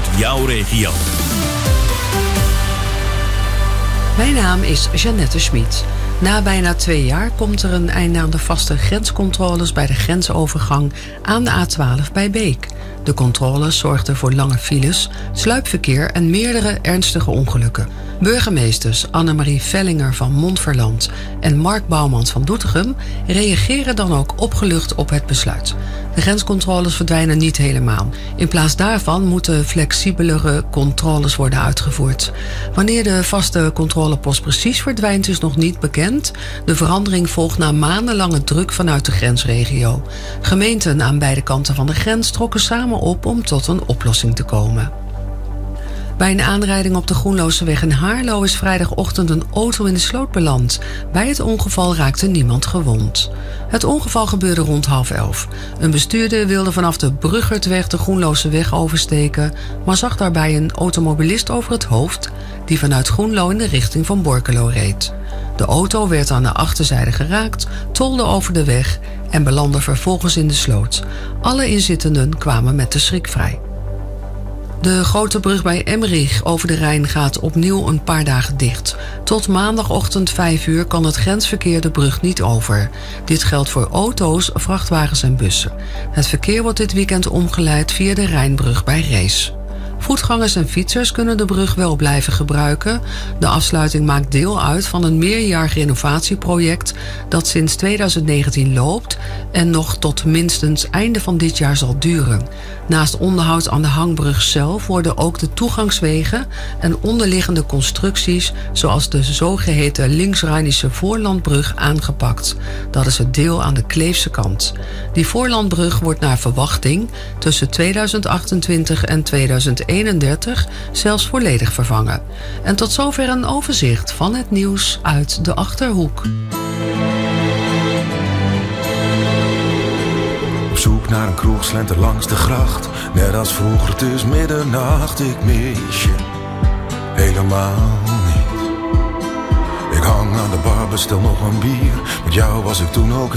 uit jouw regio. Mijn naam is Jeannette Schmid. Na bijna 2 jaar komt er een einde aan de vaste grenscontroles bij de grensovergang aan de A12 bij Beek. De controles zorgden voor lange files, sluipverkeer en meerdere ernstige ongelukken. Burgemeesters Annemarie Vellinger van Montferland en Mark Bouwmans van Doetinchem reageren dan ook opgelucht op het besluit. De grenscontroles verdwijnen niet helemaal. In plaats daarvan moeten flexibelere controles worden uitgevoerd. Wanneer de vaste controlepost precies verdwijnt is nog niet bekend. De verandering volgt na maandenlange druk vanuit de grensregio. Gemeenten aan beide kanten van de grens trokken samen op om tot een oplossing te komen. Bij een aanrijding op de Groenloseweg in Haarlo is vrijdagochtend een auto in de sloot beland. Bij het ongeval raakte niemand gewond. Het ongeval gebeurde rond 10:30. Een bestuurder wilde vanaf de Bruggertweg de Groenloseweg oversteken, maar zag daarbij een automobilist over het hoofd die vanuit Groenlo in de richting van Borculo reed. De auto werd aan de achterzijde geraakt, tolde over de weg en belandde vervolgens in de sloot. Alle inzittenden kwamen met de schrik vrij. De grote brug bij Emmerich over de Rijn gaat opnieuw een paar dagen dicht. Tot maandagochtend 5 uur kan het grensverkeer de brug niet over. Dit geldt voor auto's, vrachtwagens en bussen. Het verkeer wordt dit weekend omgeleid via de Rijnbrug bij Rees. Voetgangers en fietsers kunnen de brug wel blijven gebruiken. De afsluiting maakt deel uit van een meerjarig renovatieproject dat sinds 2019 loopt en nog tot minstens einde van dit jaar zal duren. Naast onderhoud aan de hangbrug zelf worden ook de toegangswegen en onderliggende constructies, zoals de zogeheten Links-Rhijnische voorlandbrug, aangepakt. Dat is het deel aan de Kleefse kant. Die voorlandbrug wordt naar verwachting tussen 2028 en 2031 zelfs volledig vervangen. En tot zover een overzicht van het nieuws uit de Achterhoek. Op zoek naar een kroeg, slenter langs de gracht. Net als vroeger, het is middernacht. Ik mis je helemaal niet. Ik hang aan de bar, bestel nog een bier. Met jou was ik toen ook